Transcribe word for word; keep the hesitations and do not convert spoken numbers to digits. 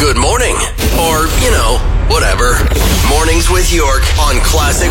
good morning. Or, you know, whatever. Mornings with York on Classic